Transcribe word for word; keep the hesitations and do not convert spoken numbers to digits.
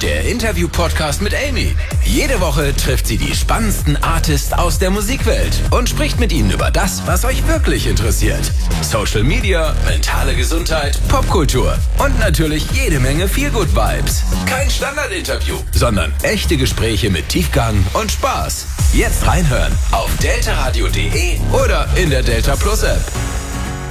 der Interview-Podcast mit Amy. Jede Woche trifft sie die spannendsten Artists aus der Musikwelt und spricht mit ihnen über das, was euch wirklich interessiert. Social Media, mentale Gesundheit, Popkultur und natürlich jede Menge Feel-Good-Vibes. Kein Standardinterview, sondern echte Gespräche mit Tiefgang und Spaß. Jetzt reinhören auf delta radio punkt de oder in der Delta Plus App.